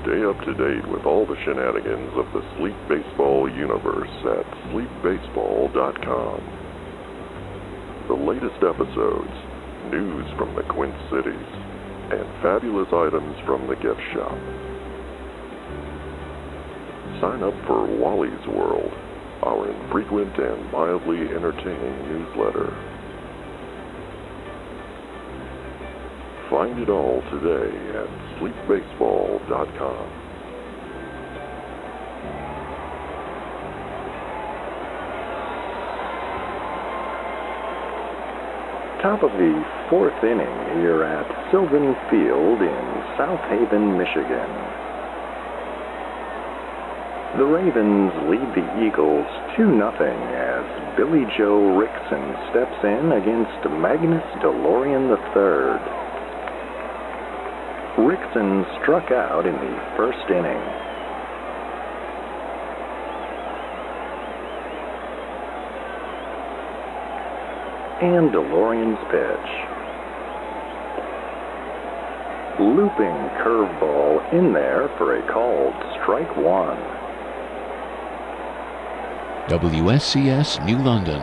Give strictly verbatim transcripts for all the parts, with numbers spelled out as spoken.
Stay up to date with all the shenanigans of the Sleep Baseball universe at sleep baseball dot com. The latest episodes, news from the Quint Cities, and fabulous items from the gift shop. Sign up for Wally's World, our infrequent and mildly entertaining newsletter. Find it all today at sleep baseball dot com. Top of the fourth inning here at Sylvan Field in South Haven, Michigan. The Ravens lead the Eagles two nothing as Billy Joe Rickson steps in against Magnus DeLorean the third. Rickson struck out in the first inning. And DeLorean's pitch. Looping curveball in there for a called strike one. W S C S New London.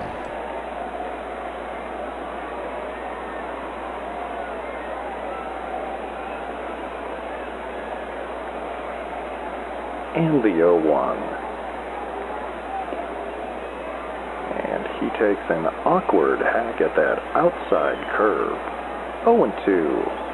And the oh one. And he takes an awkward hack at that outside curve. oh and two.